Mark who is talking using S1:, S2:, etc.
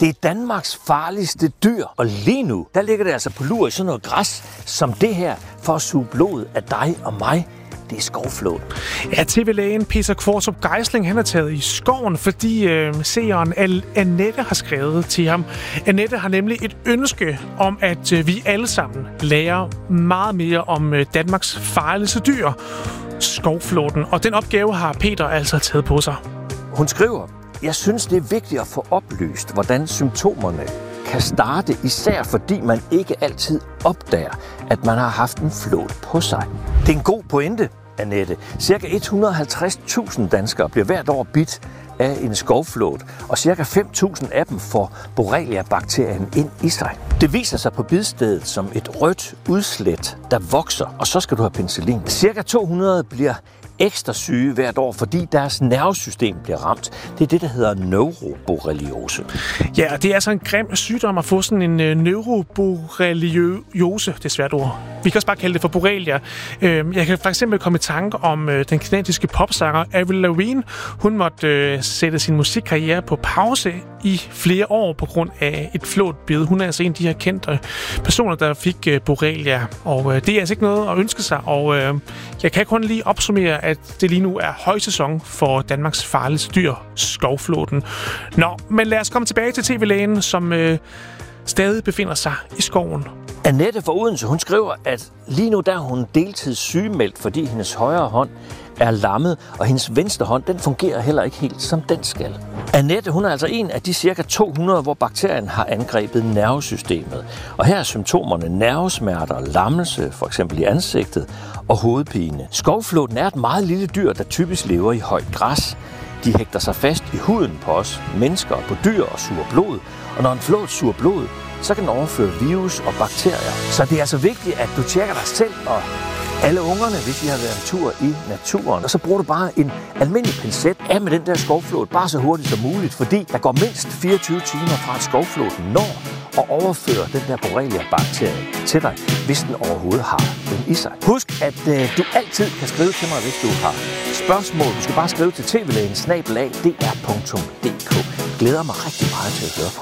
S1: Det er Danmarks farligste dyr, og lige nu, der ligger det altså på lur i sådan noget græs som det her, for at suge blod af dig og mig. Det er skovflåten.
S2: Ja, tv-lægen Peter Kvartrup Geisling, han er taget i skoven, fordi seeren Annette har skrevet til ham. Annette har nemlig et ønske om, at vi alle sammen lærer meget mere om Danmarks farligste dyr, skovflåten. Og den opgave har Peter altså taget på sig.
S1: Hun skriver: Jeg synes, det er vigtigt at få oplyst, hvordan symptomerne kan starte, især fordi man ikke altid opdager, at man har haft en flåt på sig. Det er en god pointe, Annette. Cirka 150.000 danskere bliver hvert år bidt af en skovflåt, og cirka 5.000 af dem får Borrelia-bakterien ind i sig. Det viser sig på bidstedet som et rødt udslæt, der vokser, og så skal du have penicillin. Cirka 200 bliver ekstra syge hvert år, fordi deres nervesystem bliver ramt. Det er det, der hedder neuroborreliose.
S2: Ja, og det er altså en grim sygdom at få sådan en neuroborreliose, det er svært ord. Vi kan også bare kalde det for Borrelia. Jeg kan for eksempel komme i tanke om den kanadiske popsanger Avril Lavigne. Hun måtte sætte sin musikkarriere på pause i flere år på grund af et flåtbid. Hun er altså en af de her kendte personer, der fik Borrelia, og det er altså ikke noget at ønske sig, og jeg kan kun lige opsummere, at det lige nu er højsæson for Danmarks farligste dyr, skovflåten. Nå, men lad os komme tilbage til tv-lægen, som stadig befinder sig i skoven.
S1: Annette fra Odense, hun skriver, at lige nu der er hun deltidssygemeldt, fordi hendes højre hånd er lammet, og hendes venstre hånd, den fungerer heller ikke helt, som den skal. Annette, hun er altså en af de cirka 200, hvor bakterien har angrebet nervesystemet. Og her er symptomerne nervesmerter, lammelse, for eksempel i ansigtet, og hovedpine. Skovflåten er et meget lille dyr, der typisk lever i højt græs. De hægter sig fast i huden på os mennesker og på dyr og suger blod. Og når en flåt suger blod, så kan den overføre virus og bakterier. Så det er altså vigtigt, at du tjekker dig selv og alle ungerne, hvis I har været en tur i naturen. Og så bruger du bare en almindelig pincet af med den der skovflåt, bare så hurtigt som muligt, fordi der går mindst 24 timer fra, at skovflåten når og overfører den der Borrelia-bakterie til dig, hvis den overhovedet har den i sig. Husk, at du altid kan skrive til mig, hvis du har spørgsmål. Du skal bare skrive til tvlægen@dr.dk. Glæder mig rigtig meget til at høre fra.